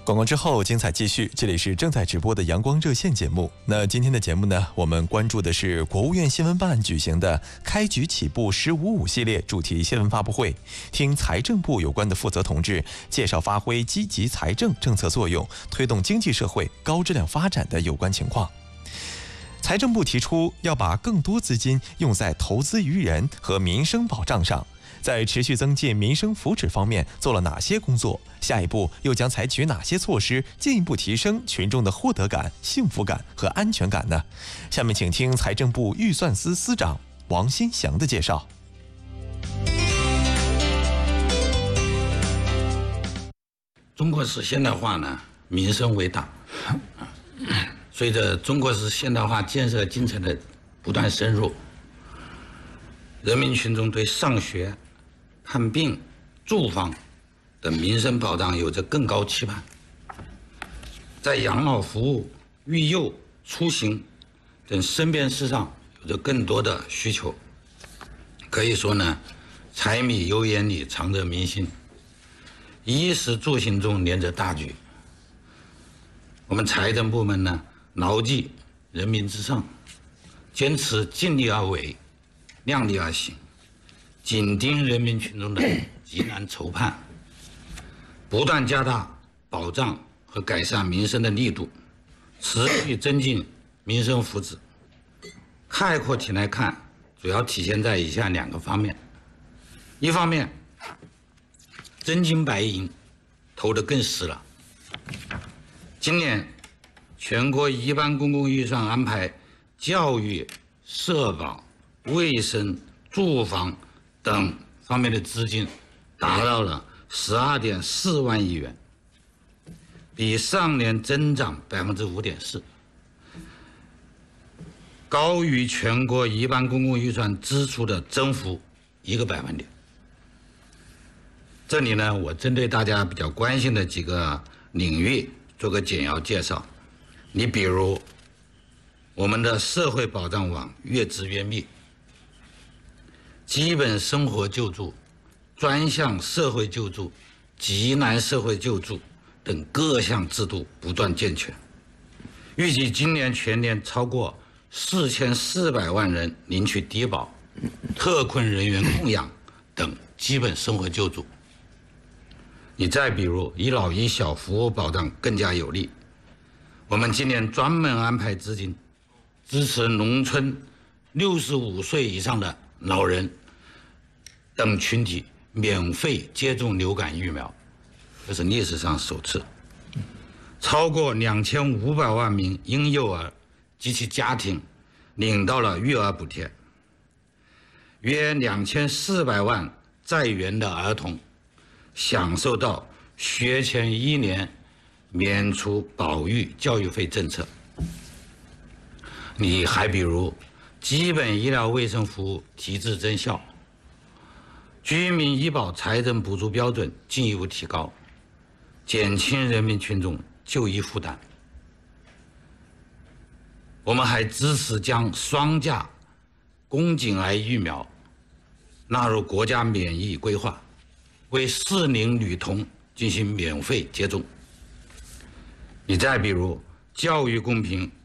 广告之后，精彩继续。这里是正在直播的阳光热线节目。那今天的节目呢，我们关注的是国务院新闻办举行的“开局起步1055”系列主题新闻发布会，听财政部有关的负责同志介绍发挥积极财政政策作用，推动经济社会高质量发展的有关情况。财政部提出要把更多资金用在投资于人和民生保障上。在持续增进民生福祉方面做了哪些工作？下一步又将采取哪些措施，进一步提升群众的获得感、幸福感和安全感呢？下面请听财政部预算司司长王新祥的介绍。 中国式现代化呢，民生为大。随着中国式现代化建设进程的不断深入，人民群众对上学、看病、住房等民生保障有着更高期盼，在养老服务、育幼、出行等身边事上有着更多的需求。可以说呢，柴米油盐里藏着民心，衣食住行中连着大局。我们财政部门呢，牢记人民至上，坚持尽力而为、量力而行，紧盯人民群众的急难愁盼，不断加大保障和改善民生的力度，持续增进民生福祉。概括起来看，主要体现在以下2个方面：一方面，真金白银投得更实了。今年全国一般公共预算安排教育、社保、卫生、住房等方面的资金达到了12.4万亿元，比上年增长5.4%，高于全国一般公共预算支出的增幅1个百分点。这里呢，我针对大家比较关心的几个领域做个简要介绍。你比如，我们的社会保障网越织越密，基本生活救助、专项社会救助、急难社会救助等各项制度不断健全。预计今年全年超过4400万人领取低保、特困人员供养等基本生活救助。你再比如，一老一小服务保障更加有力。我们今年专门安排资金，支持农村65岁以上的老人等群体免费接种流感疫苗，这是历史上首次。超过2500万名婴幼儿及其家庭领到了育儿补贴，约2400万在园的儿童享受到学前1年免除保育教育费政策。你还比如，基本医疗卫生服务提质增效，居民医保财政补助标准进一步提高，减轻人民群众就医负担。我们还支持将双价宫颈癌疫苗纳入国家免疫规划，为适龄女童进行免费接种。你再比如，教育公平